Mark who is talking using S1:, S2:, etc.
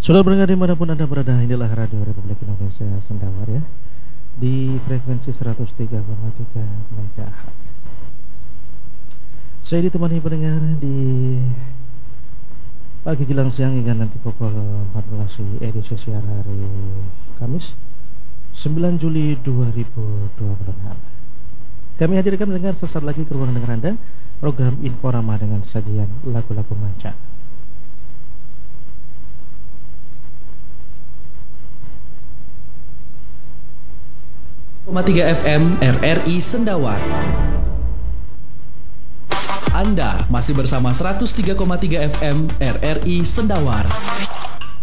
S1: Saudara pendengar dimanapun Anda berada, inilah Radio Republik Indonesia Sendawar ya, di frekuensi 103,3 MHz. Saya ditemani pendengar di pagi jelang siang hingga nanti pukul 14 edisi siar hari Kamis 9 Juli 2026. Kami hadirkan mendengar sesaat lagi ke ruang dengar Anda program Inforama dengan sajian lagu-lagu manca.
S2: .3 FM RRI Sendawar. Anda masih bersama 103,3 FM RRI Sendawar.